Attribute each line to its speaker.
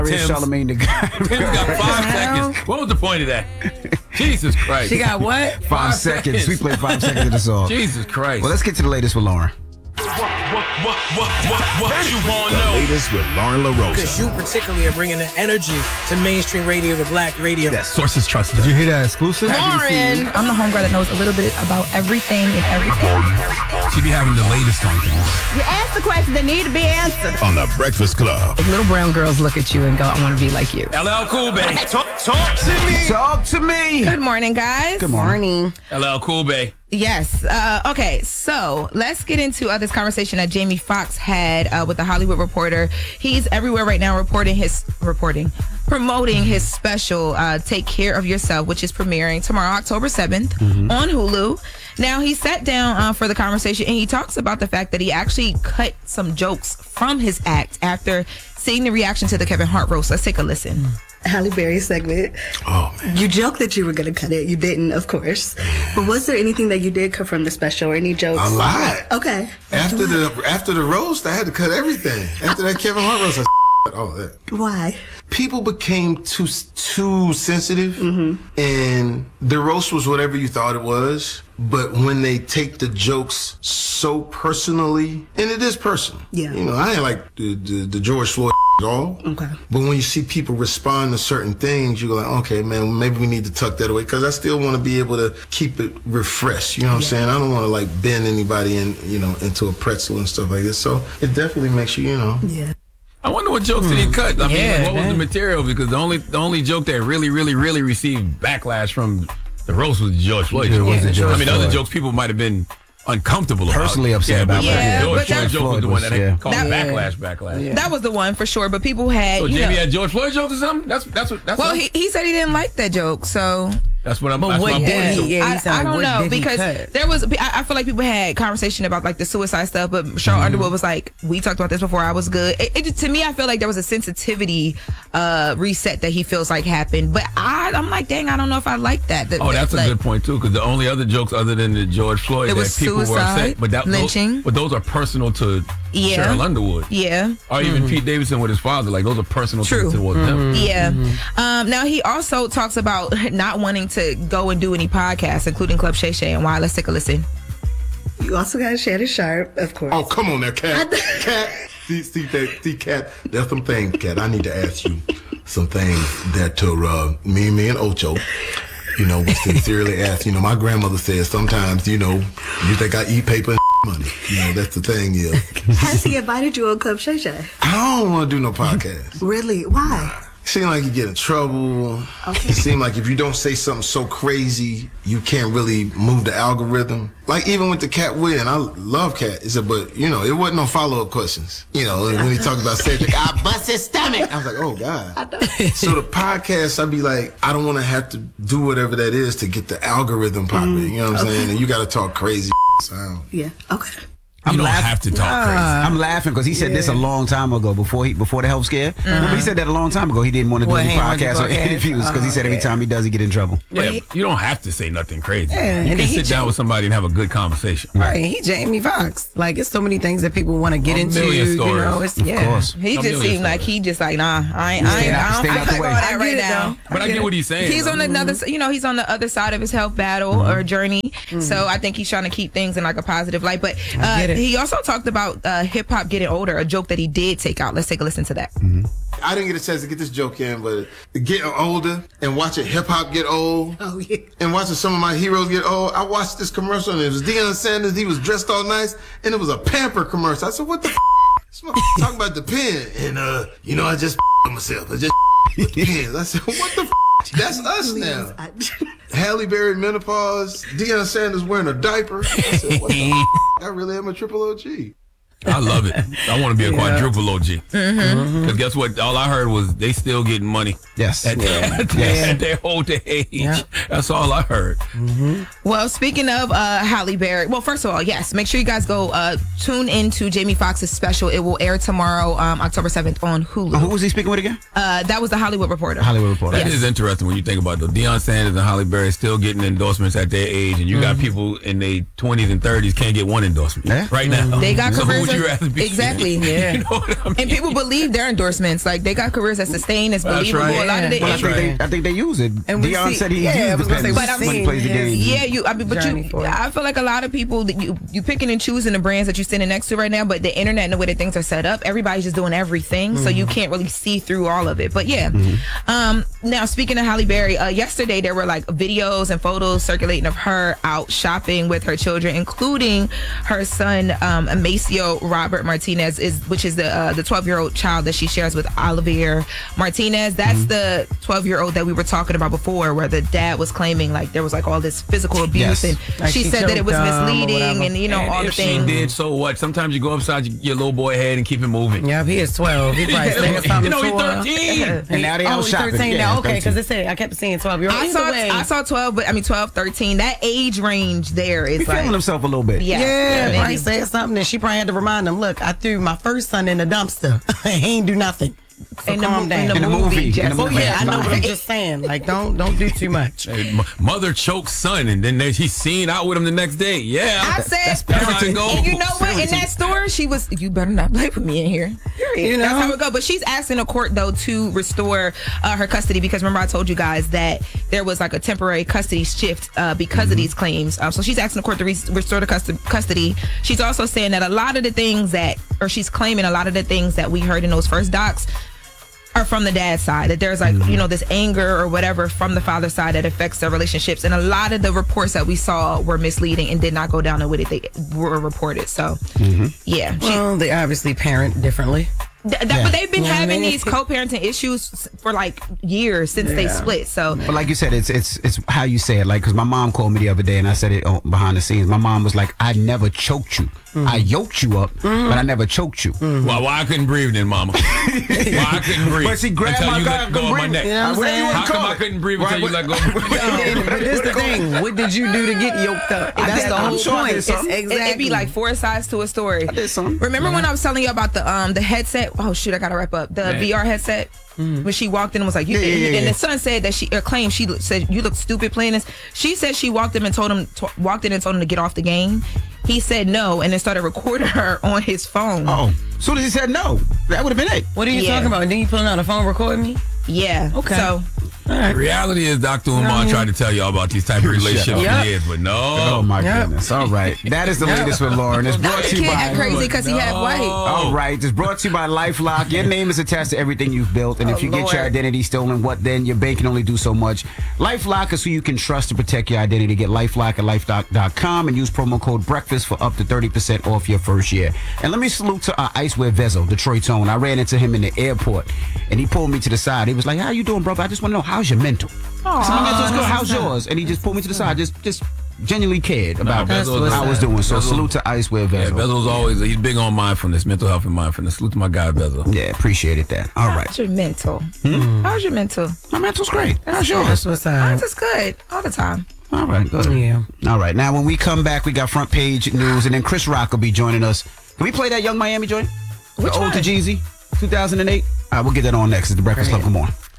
Speaker 1: Charlamagne the guy.
Speaker 2: Tim's got 5 seconds. What was the point of that? Jesus Christ.
Speaker 3: She got what?
Speaker 1: 5 seconds. We played 5 seconds of the song.
Speaker 2: Jesus Christ.
Speaker 1: Well, let's get to the latest with Lauren.
Speaker 4: What you want to know?
Speaker 5: Latest with Lauren LaRosa.
Speaker 6: Because you particularly are bringing the energy to mainstream radio, to black radio.
Speaker 5: Yes. Sources trusted.
Speaker 7: Did you hear that exclusive?
Speaker 3: Lauren. I'm the homegirl that knows a little bit about everything and everything.
Speaker 5: She be having the latest on things.
Speaker 8: You ask the questions that need to be answered.
Speaker 5: On The Breakfast Club.
Speaker 3: If little brown girls look at you and go, I want to be like you.
Speaker 2: LL Cool Bay.
Speaker 4: Talk to me.
Speaker 1: Talk to me.
Speaker 3: Good morning, guys.
Speaker 1: Good morning.
Speaker 2: LL Cool Bay.
Speaker 3: Yes. Okay, so let's get into this conversation that Jamie Foxx had with the Hollywood Reporter. He's everywhere right now promoting his special, Take Care of Yourself, which is premiering tomorrow, October 7th on Hulu. Now, he sat down for the conversation and he talks about the fact that he actually cut some jokes from his act after seeing the reaction to the Kevin Hart roast. Let's take a listen.
Speaker 9: Halle Berry segment.
Speaker 5: Oh, man.
Speaker 9: You joked that you were going to cut it. You didn't, of course. But was there anything that you did cut from the special or any jokes?
Speaker 10: A lot.
Speaker 9: Okay.
Speaker 10: After the roast, I had to cut everything. After that Kevin Hart roast, I all that.
Speaker 9: Why?
Speaker 10: People became too sensitive, and the roast was whatever you thought it was. But when they take the jokes so personally, and it is personal.
Speaker 9: Yeah.
Speaker 10: You know, I ain't like the George Floyd at all.
Speaker 9: Okay.
Speaker 10: But when you see people respond to certain things, you go like, okay, man, maybe we need to tuck that away, because I still want to be able to keep it refreshed. You know what I'm saying? I don't want to like bend anybody into a pretzel and stuff like this. So it definitely makes you,
Speaker 9: Yeah.
Speaker 2: I wonder what jokes did he cut? I mean, what was the material? Because the only joke that really received backlash from the roast was the George Floyd joke. I mean, other jokes people might have been uncomfortable
Speaker 1: personally
Speaker 2: about.
Speaker 1: upset about.
Speaker 3: Yeah,
Speaker 2: George
Speaker 3: but
Speaker 2: Floyd joke was the one that had caused backlash.
Speaker 3: Yeah. That was the one for sure. But people had.
Speaker 2: So Jamie had George Floyd jokes or something? That's
Speaker 3: well, he said he didn't like that joke, so.
Speaker 2: That's what I'm.
Speaker 3: I don't know, because
Speaker 7: cut?
Speaker 3: there was. I feel like people had conversation about like the suicide stuff, but Cheryl Underwood was like, "We talked about this before. I was good." To me, I feel like there was a sensitivity reset that he feels like happened, but I'm like, dang, I don't know if I like that.
Speaker 2: That's a good point too, because the only other jokes other than the George Floyd that people were upset, but lynching, but those are personal to Cheryl Underwood, or even Pete Davidson with his father. Like those are personal things towards them.
Speaker 3: Now he also talks about not wanting to go and do any podcasts, including Club Shay Shay and Why. Let's take a listen.
Speaker 9: You also got Shannon Sharp, of course.
Speaker 10: Oh, come on there, Kat. See, Kat, there's some things, Kat. I need to ask you some things that me and Ocho, we sincerely ask. My grandmother says sometimes, you think I eat paper and money. That's the thing,
Speaker 9: Has he invited you on Club Shay Shay?
Speaker 10: I don't want to do no podcast.
Speaker 9: Really? Why?
Speaker 10: Seem like you get in trouble.
Speaker 9: Okay.
Speaker 10: It seems like if you don't say something so crazy, you can't really move the algorithm. Like even with the Cat Williams, I love Cat. But it wasn't no follow-up questions. When he talked about Cedric, I bust his stomach. I was like, oh God. So the podcast, I'd be like, I don't want to have to do whatever that is to get the algorithm popping. You know what I'm saying? And you got to talk crazy.
Speaker 9: Yeah. Okay.
Speaker 2: You don't have to talk crazy.
Speaker 1: I'm laughing because he said this a long time ago before the health scare. Remember, he said that a long time ago. He didn't want to do any podcasts or interviews because he said every time he does, he get in trouble.
Speaker 2: Yeah, you don't have to say nothing crazy. You can sit down with somebody and have a good conversation.
Speaker 3: Right, he Jamie Foxx. Like, it's so many things that people want to get into.
Speaker 2: Stories.
Speaker 1: Of course.
Speaker 3: He just seemed like nah. I don't think all that right now.
Speaker 2: But I get what he's saying.
Speaker 3: He's on another. He's on the other side of his health battle or journey. So I think he's trying to keep things in like a positive light. But he also talked about hip hop getting older, a joke that he did take out. Let's take a listen to that.
Speaker 10: I didn't get a chance to get this joke in, but getting older and watching hip hop get old, and watching some of my heroes get old. I watched this commercial and it was Deion Sanders. He was dressed all nice, and it was a Pamper commercial. I said, "What the talking about the pen?" And I just myself. I just with the pens. I said, "What the That's us now." Halle Berry menopause. Deion Sanders wearing a diaper. I said, "What the I really am a triple OG."
Speaker 2: I love it. I want to be a quadruple OG. Because guess what? All I heard was they still getting money.
Speaker 1: Yes.
Speaker 2: At their older age. Yeah. That's all I heard.
Speaker 3: Well, speaking of Halle Berry, well, first of all, yes, make sure you guys go tune into Jamie Foxx's special. It will air tomorrow, October 7th on Hulu.
Speaker 1: Who was he speaking with again?
Speaker 3: That was the Hollywood Reporter.
Speaker 2: That is interesting when you think about it. Deion Sanders and Halle Berry still getting endorsements at their age, and you got people in their 20s and 30s can't get one endorsement right now.
Speaker 3: They got careers
Speaker 2: you rather be?
Speaker 3: Exactly.
Speaker 2: Yeah. You know what I mean?
Speaker 3: And people believe their endorsements. Like, they got careers that sustain, that's believable.
Speaker 2: Right.
Speaker 3: A lot of the
Speaker 1: I think they use it. And Deion said he used the pens when he plays the game.
Speaker 3: Yeah, I feel like a lot of people that you picking and choosing the brands that you're sitting next to right now, but the internet and the way that things are set up, everybody's just doing everything, so you can't really see through all of it. But yeah. Now, speaking of Halle Berry, yesterday there were like videos and photos circulating of her out shopping with her children, including her son Amacio Robert Martinez, which is the 12-year-old child that she shares with Olivier Martinez. That's the 12-year-old that we were talking about before, where the dad was claiming like there was like all this physical abuse, and
Speaker 7: like
Speaker 3: she said that it was misleading, and all the things.
Speaker 2: She did, so what? Sometimes you go upside your little boy head and keep it moving.
Speaker 7: Yeah, he is 12. He probably saying something.
Speaker 2: He's 13.
Speaker 1: And now they out shopping.
Speaker 7: 13 now. Okay, because it said I kept saying 12.
Speaker 3: I saw 12, but I mean 12, 13. That age range there is like
Speaker 1: feeling himself a little bit.
Speaker 7: Yeah, probably said something, and she probably had to remind him. Look, I threw my first son in the dumpster. He ain't do nothing. So calm down.
Speaker 1: In the movie.
Speaker 7: I know, but I'm just saying, like, don't do too much.
Speaker 2: Hey, mother choked son, and then he's seen out with him the next day. Yeah,
Speaker 3: I said, that's parenting. And you know what? In that store, she was, you better not play with me in here. Period. You know? That's how it go. But she's asking the court though to restore her custody, because remember I told you guys that there was like a temporary custody shift because of these claims. So she's asking the court to restore the custody. She's also saying that a lot of the things she's claiming a lot of the things that we heard in those first docs are from the dad's side, that there's like this anger or whatever from the father's side that affects their relationships, and a lot of the reports that we saw were misleading and did not go down the way that they were reported. So yeah,
Speaker 7: well, they obviously parent differently.
Speaker 3: But they've been having these co-parenting issues for like years since they split. So,
Speaker 1: but like you said, it's how you say it. Like, because my mom called me the other day, and I said it behind the scenes. My mom was like, "I never choked you. I yoked you up, but I never choked you."
Speaker 2: Well, why I couldn't breathe then, Mama? Why I couldn't breathe?
Speaker 1: But she grabbed my
Speaker 2: let go of my neck.
Speaker 7: You know what I'm saying?
Speaker 2: How come I couldn't breathe until you let go?
Speaker 7: But this is the thing. What did you do to get yoked up? That's the whole point.
Speaker 3: It'd be like four sides to a story.
Speaker 1: I did something.
Speaker 3: Remember when I was telling you about the headset? Oh shoot, I gotta wrap up. The VR headset. When she walked in and was like, and the son said that she claimed she said you look stupid playing this. She said she walked in and told him to get off the game. He said no, and then started recording her on his phone.
Speaker 1: Oh, as soon as he said no, that would have been it.
Speaker 7: What are you talking about? And then you pulling out a phone recording me?
Speaker 3: Yeah.
Speaker 7: Okay.
Speaker 3: So.
Speaker 2: The reality is, Dr. Umar tried to tell y'all about these type of relationships for years, but no.
Speaker 1: Oh my goodness! All right, that is the latest with Lauren. It's brought to you by.
Speaker 3: Act crazy because he had white.
Speaker 1: All right, it's brought to you by LifeLock. Your name is attached to everything you've built, and if you get your identity stolen, what then? Your bank can only do so much. LifeLock is who you can trust to protect your identity. Get LifeLock at LifeLock.com and use promo code BREAKFAST for up to 30% off your first year. And let me salute to Icewear Vezo, Detroit's own. I ran into him in the airport, and he pulled me to the side. He was like, "How you doing, brother? I just want to know, how's your mental?" I said, "My mental's good. How's yours?" And he just pulled me to the side, just genuinely cared about how I was doing. So salute to Icewear Vezo.
Speaker 2: Yeah, Bezel's always, he's big on mindfulness, mental health and mindfulness. Salute to my guy, Bezel.
Speaker 1: Yeah, appreciated that. All right.
Speaker 3: How's your mental? How's your mental?
Speaker 1: My mental's great. How's yours?
Speaker 7: That's what's up.
Speaker 3: Mine's is good all the time.
Speaker 1: All right, good.
Speaker 7: Yeah.
Speaker 1: All right, now when we come back, we got front page news, and then Chris Rock will be joining us. Can we play that Young Miami joint?
Speaker 3: Which
Speaker 1: the Ode
Speaker 3: one?
Speaker 1: to Jeezy, 2008? All right, we'll get that on next. It's the Breakfast Club. Come on.